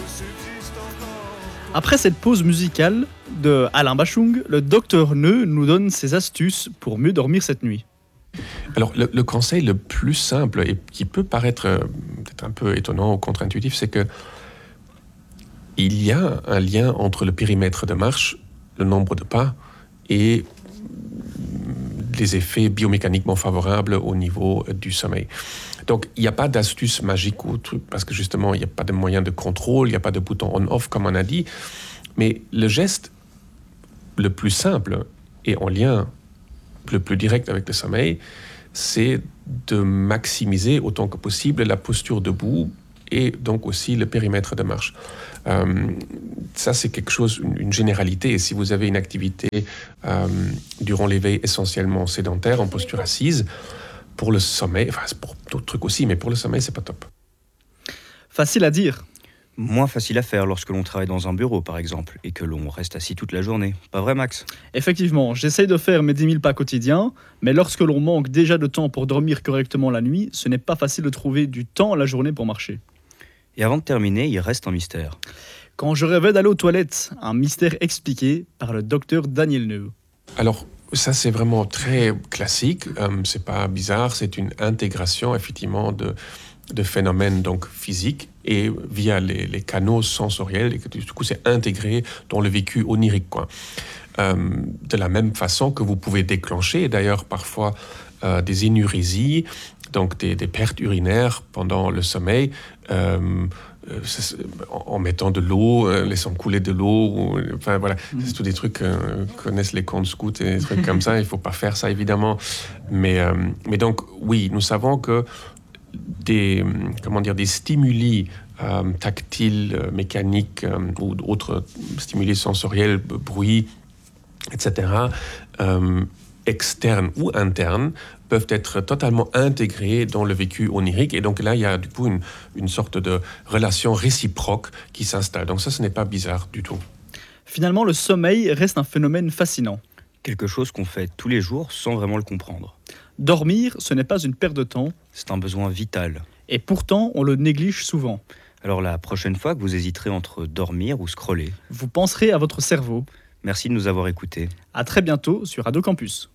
Après cette pause musicale de Alain Bachung, le docteur Neu nous donne ses astuces pour mieux dormir cette nuit. Alors, le conseil le plus simple et qui peut paraître peut-être un peu étonnant ou contre-intuitif, c'est que il y a un lien entre le périmètre de marche, le nombre de pas et les effets biomécaniquement favorables au niveau du sommeil. Donc, il n'y a pas d'astuce magique ou truc, parce que justement, il n'y a pas de moyen de contrôle, il n'y a pas de bouton on-off, comme on a dit. Mais le geste le plus simple et en lien le plus direct avec le sommeil, c'est de maximiser autant que possible la posture debout et donc aussi le périmètre de marche. Ça, c'est quelque chose, une généralité. Et si vous avez une activité durant l'éveil essentiellement sédentaire, en posture assise, pour le sommeil, enfin c'est pour d'autres trucs aussi, mais pour le sommeil, c'est pas top. Facile à dire. Moins facile à faire lorsque l'on travaille dans un bureau, par exemple, et que l'on reste assis toute la journée. Pas vrai, Max ? Effectivement, j'essaye de faire mes 10 000 pas quotidiens, mais lorsque l'on manque déjà de temps pour dormir correctement la nuit, ce n'est pas facile de trouver du temps la journée pour marcher. Et avant de terminer, il reste un mystère. Quand je rêvais d'aller aux toilettes, un mystère expliqué par le docteur Daniel Neu. Alors, ça, c'est vraiment très classique. C'est pas bizarre. C'est une intégration, effectivement, de phénomènes donc, physiques et via les canaux sensoriels. Et que, du coup, c'est intégré dans le vécu onirique, quoi. De la même façon que vous pouvez déclencher, d'ailleurs, parfois, des énurésies, donc des pertes urinaires pendant le sommeil, en mettant de l'eau, laissant couler de l'eau, enfin voilà, c'est tous des trucs que connaissent les camps de scouts et des trucs comme ça. Il ne faut pas faire ça évidemment, mais donc oui, nous savons que des stimuli tactiles, mécaniques ou d'autres stimuli sensoriels, bruit, etc., externes ou internes, peuvent être totalement intégrés dans le vécu onirique. Et donc là, il y a du coup une sorte de relation réciproque qui s'installe. Donc ça, ce n'est pas bizarre du tout. Finalement, le sommeil reste un phénomène fascinant. Quelque chose qu'on fait tous les jours sans vraiment le comprendre. Dormir, ce n'est pas une perte de temps. C'est un besoin vital. Et pourtant, on le néglige souvent. Alors la prochaine fois que vous hésiterez entre dormir ou scroller, vous penserez à votre cerveau. Merci de nous avoir écoutés. À très bientôt sur Radio Campus.